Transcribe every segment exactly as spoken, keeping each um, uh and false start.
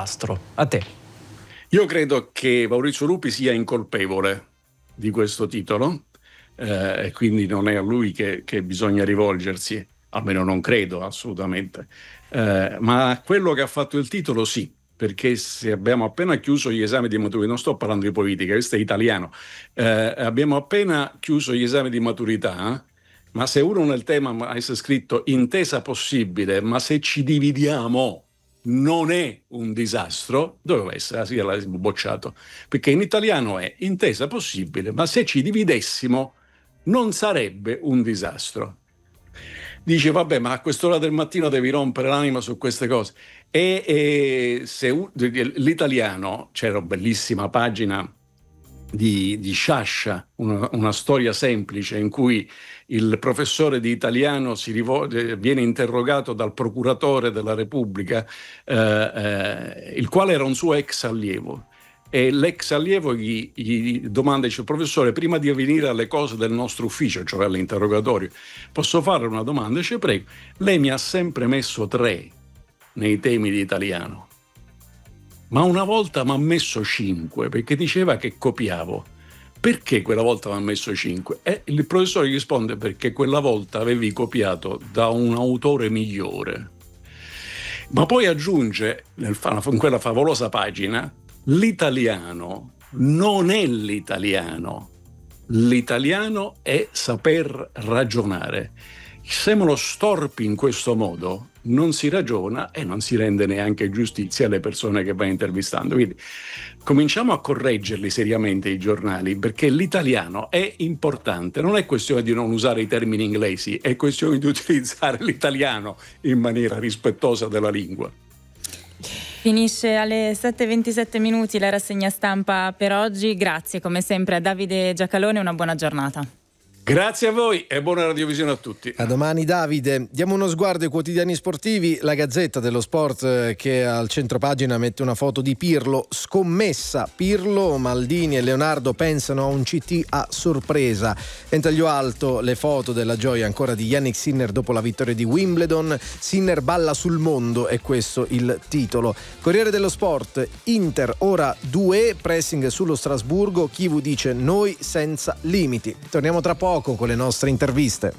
disastro. A te. Io credo che Maurizio Lupi sia incolpevole di questo titolo, eh, e quindi non è a lui che, che bisogna rivolgersi, almeno non credo assolutamente, eh, ma a quello che ha fatto il titolo sì, perché se abbiamo appena chiuso gli esami di maturità, non sto parlando di politica, questo è italiano, eh, abbiamo appena chiuso gli esami di maturità, ma se uno nel tema avesse scritto intesa possibile, ma se ci dividiamo non è un disastro, doveva essere, sì, l'avessimo bocciato, perché in italiano è intesa possibile, ma se ci dividessimo non sarebbe un disastro. Dice, vabbè, ma a quest'ora del mattino devi rompere l'anima su queste cose. E, e se l'italiano, c'era una bellissima pagina di, di Sciascia, una, una storia semplice in cui il professore di italiano si rivolge, viene interrogato dal procuratore della Repubblica, eh, eh, il quale era un suo ex allievo. E l'ex allievo gli, gli domanda, dice, professore, prima di venire alle cose del nostro ufficio, cioè all'interrogatorio, posso fare una domanda? Dice, prego. Lei mi ha sempre messo tre nei temi di italiano, ma una volta mi ha messo cinque perché diceva che copiavo. Perché quella volta mi ha messo cinque? E il professore gli risponde, perché quella volta avevi copiato da un autore migliore. Ma poi aggiunge, nel, in quella favolosa pagina, l'italiano non è l'italiano, l'italiano è saper ragionare. Se me lo storpi in questo modo non si ragiona e non si rende neanche giustizia alle persone che vai intervistando. Quindi cominciamo a correggerli seriamente i giornali, perché l'italiano è importante, non è questione di non usare i termini inglesi, è questione di utilizzare l'italiano in maniera rispettosa della lingua. Finisce alle sette e ventisette minuti la rassegna stampa per oggi. Grazie come sempre a Davide Giacalone, una buona giornata. Grazie a voi e buona radiovisione a tutti. A domani Davide. Diamo uno sguardo ai quotidiani sportivi. La Gazzetta dello Sport, che al centropagina mette una foto di Pirlo, scommessa. Pirlo, Maldini e Leonardo pensano a un C T a sorpresa. In taglio alto le foto della gioia ancora di Yannick Sinner dopo la vittoria di Wimbledon. Sinner balla sul mondo, è questo il titolo. Corriere dello Sport, Inter ora due, pressing sullo Strasburgo, Chivu dice noi senza limiti. Torniamo tra poco con le nostre interviste.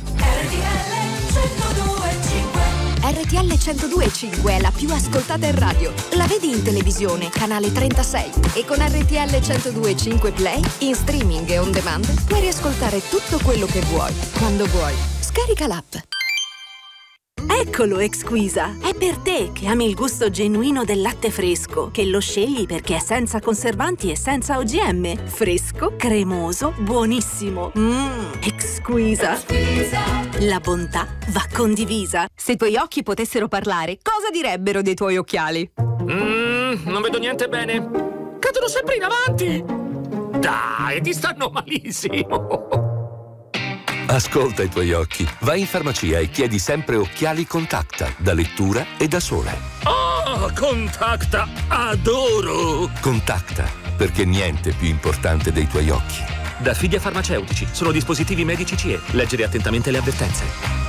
R T L centodue e cinque è la più ascoltata in radio. La vedi in televisione, canale trentasei. E con R T L centodue e cinque Play, in streaming e on demand, puoi riascoltare tutto quello che vuoi, quando vuoi. Scarica l'app. Eccolo Exquisa, è per te che ami il gusto genuino del latte fresco, che lo scegli perché è senza conservanti e senza O G M. Fresco, cremoso, buonissimo. Mmm, Exquisa. Exquisa. La bontà va condivisa. Se i tuoi occhi potessero parlare, cosa direbbero dei tuoi occhiali? Mmm, non vedo niente bene. Cadono sempre in avanti. Dai, ti stanno malissimo. Ascolta i tuoi occhi. Vai in farmacia e chiedi sempre occhiali Contacta, da lettura e da sole. Oh, Contacta, adoro! Contacta, perché niente è più importante dei tuoi occhi. Da Fidia Farmaceutici, sono dispositivi medici C E. Leggere attentamente le avvertenze.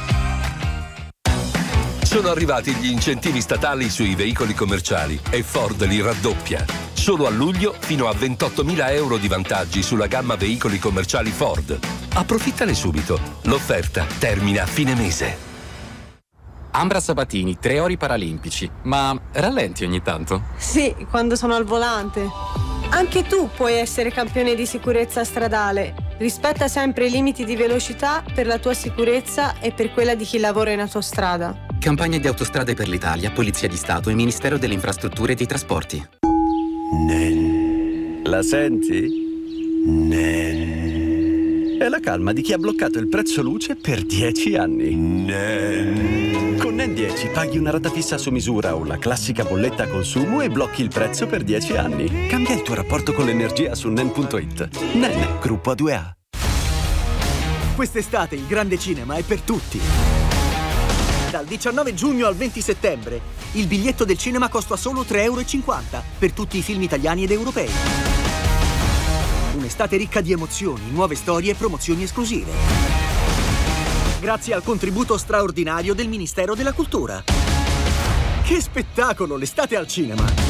Sono arrivati gli incentivi statali sui veicoli commerciali e Ford li raddoppia. Solo a luglio fino a ventottomila euro di vantaggi sulla gamma veicoli commerciali Ford. Approfittane subito. L'offerta termina a fine mese. Ambra Sabatini, tre ori paralimpici. Ma rallenti ogni tanto? Sì, quando sono al volante. Anche tu puoi essere campione di sicurezza stradale. Rispetta sempre i limiti di velocità per la tua sicurezza e per quella di chi lavora in autostrada. Campagna di Autostrade per l'Italia, Polizia di Stato e Ministero delle Infrastrutture e dei Trasporti. Nen. La senti? Nen. È la calma di chi ha bloccato il prezzo luce per dieci anni. Nen. Con Nen dieci paghi una rata fissa su misura o la classica bolletta a consumo e blocchi il prezzo per dieci anni. Cambia il tuo rapporto con l'energia su nen punto it. Nen, gruppo A due A. Quest'estate il grande cinema è per tutti. Dal diciannove giugno al venti settembre, il biglietto del cinema costa solo tre e cinquanta euro per tutti i film italiani ed europei. Un'estate ricca di emozioni, nuove storie e promozioni esclusive. Grazie al contributo straordinario del Ministero della Cultura. Che spettacolo, l'estate al cinema!